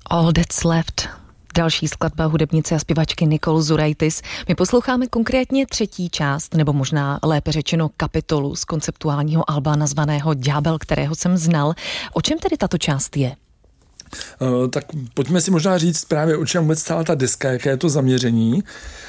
All That's Left. Další skladba hudebnice a zpěvačky Nicole Zuraitis. My posloucháme konkrétně třetí část, nebo možná lépe řečeno kapitolu z konceptuálního alba nazvaného Ďábel, kterého jsem znal. O čem tedy tato část je? Tak pojďme si možná říct právě, o čem vůbec stála ta deska, jaké je to zaměření.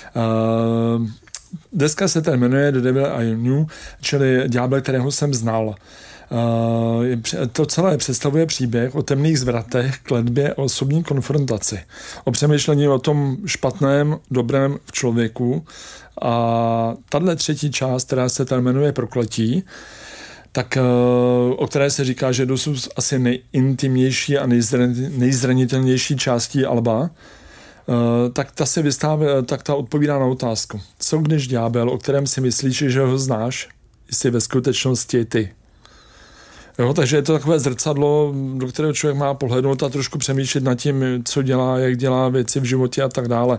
Deska se tedy jmenuje The Devil I Knew, čili Ďábel, kterého jsem znal. To celé představuje příběh o temných zvratech, kletbě a osobní konfrontaci. O přemýšlení o tom špatném, dobrém v člověku. A tahle třetí část, která se tam jmenuje Prokletí, tak o které se říká, že dosud asi nejintimnější a nejzranitelnější částí alba, tak ta odpovídá na otázku. Co když ďábel, o kterém si myslíš, že ho znáš, jsi ve skutečnosti ty? Jo, takže je to takové zrcadlo, do kterého člověk má pohlednout a trošku přemýšlet nad tím, co dělá, jak dělá věci v životě a tak dále.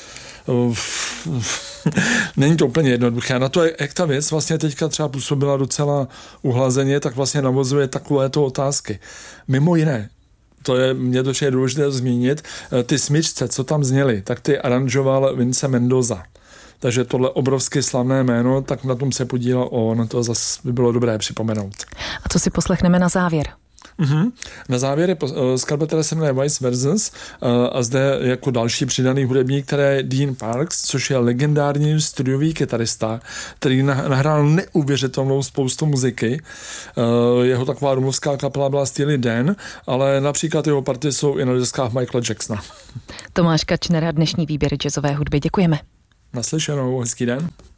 Není to úplně jednoduché. Na to, jak ta věc vlastně teďka třeba působila docela uhlazeně, tak vlastně navozuje takovéto otázky. Mimo jiné, mě to je důležité zmínit, ty smyčce, co tam zněly, tak ty aranžoval Vince Mendoza. Takže tohle obrovské slavné jméno, tak na tom se podílel on, to zase by bylo dobré připomenout. A co si poslechneme na závěr? Na závěr je skladba, která se jmenuje Vice Versus a zde jako další přidaný hudebník, které je Dean Parks, což je legendární studiový kytarista, který nahrál neuvěřitelnou spoustu muziky. Jeho taková rumovská kapela byla Steely Dan, ale například jeho party jsou i na deskách Michaela Jacksona. Tomáš Kačner, dnešní výběr jazzové hudby. Děkujeme. Naslyšenou, hezký den.